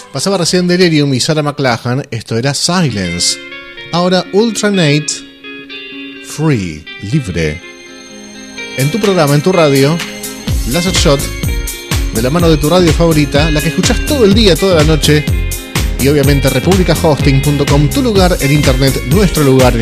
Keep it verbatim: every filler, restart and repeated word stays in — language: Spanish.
Pasaba recién Delirium y Sarah McLachlan, esto era Silence. Ahora Ultranate, Free, libre. En tu programa, en tu radio, Laser Shot, de la mano de tu radio favorita, la que escuchás todo el día, toda la noche. Y obviamente republica hosting punto com, tu lugar en internet, nuestro lugar en